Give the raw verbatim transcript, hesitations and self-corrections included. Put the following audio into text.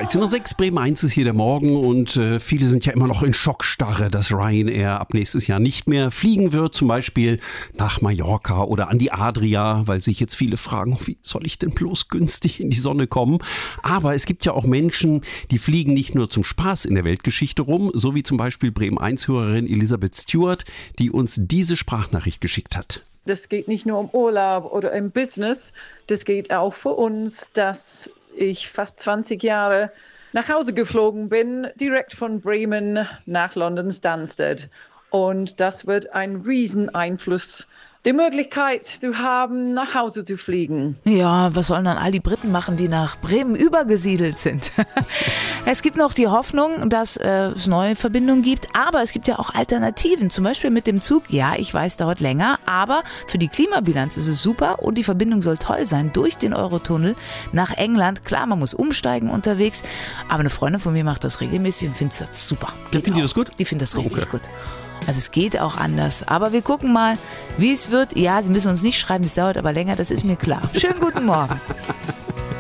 dreizehn Uhr sechs, Bremen eins ist hier der Morgen und äh, viele sind ja immer noch in Schockstarre, dass Ryanair ab nächstes Jahr nicht mehr fliegen wird, zum Beispiel nach Mallorca oder an die Adria, weil sich jetzt viele fragen, wie soll ich denn bloß günstig in die Sonne kommen? Aber es gibt ja auch Menschen, die fliegen nicht nur zum Spaß in der Weltgeschichte rum, so wie zum Beispiel Bremen eins Hörerin Elisabeth Stewart, die uns diese Sprachnachricht geschickt hat. Das geht nicht nur um Urlaub oder im Business, das geht auch für uns, dass ich fast zwanzig Jahre nach Hause geflogen bin, direkt von Bremen nach London Stansted. Und das wird ein Rieseneinfluss, die Möglichkeit zu haben, nach Hause zu fliegen. Ja, was sollen dann all die Briten machen, die nach Bremen übergesiedelt sind? Es gibt noch die Hoffnung, dass äh, es neue Verbindungen gibt, aber es gibt ja auch Alternativen, zum Beispiel mit dem Zug. Ja, ich weiß, dauert länger, aber für die Klimabilanz ist es super und die Verbindung soll toll sein durch den Eurotunnel nach England. Klar, man muss umsteigen unterwegs, aber eine Freundin von mir macht das regelmäßig und findet das super. Ja, findet ihr das gut? Die findet das richtig Okay. gut. Also es geht auch anders. Aber wir gucken mal, wie es wird. Ja, Sie müssen uns nicht schreiben, es dauert aber länger, das ist mir klar. Schönen guten Morgen.